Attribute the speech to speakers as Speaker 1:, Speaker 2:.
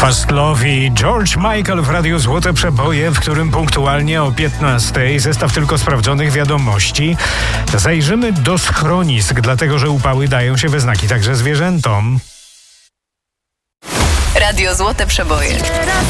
Speaker 1: Fast Love i George Michael w Radiu Złote Przeboje, w którym punktualnie o 15:00 zestaw tylko sprawdzonych wiadomości. Zajrzymy do schronisk, dlatego że upały dają się we znaki także zwierzętom.
Speaker 2: Radio Złote Przeboje.